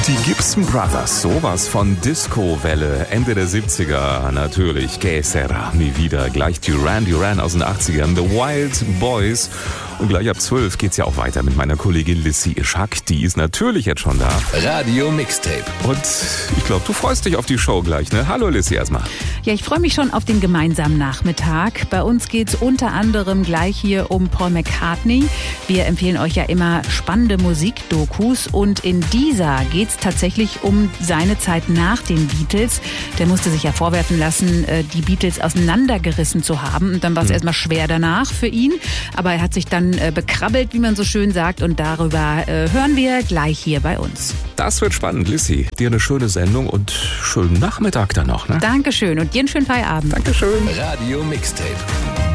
Die Gibson Brothers, sowas von Disco-Welle, Ende der 70er natürlich. Que sera mi vida, gleich Duran aus den 80ern, The Wild Boys. Und gleich ab 12 geht's ja auch weiter mit meiner Kollegin Lissy Ischak. Die ist natürlich jetzt schon da. Radio Mixtape. Und ich glaube, du freust dich auf die Show gleich, ne? Hallo Lissy erstmal. Ja, ich freue mich schon auf den gemeinsamen Nachmittag. Bei uns geht's unter anderem gleich hier um Paul McCartney. Wir empfehlen euch ja immer spannende Musikdokus. Und in dieser geht's tatsächlich um seine Zeit nach den Beatles. Der musste sich ja vorwerfen lassen, die Beatles auseinandergerissen zu haben. Und dann war es erstmal schwer danach für ihn. Aber er hat sich dann bekrabbelt, wie man so schön sagt. Und darüber hören wir gleich hier bei uns. Das wird spannend, Lissy. Dir eine schöne Sendung und schönen Nachmittag dann noch, ne? Dankeschön und dir einen schönen Feierabend. Dankeschön. Radio Mixtape.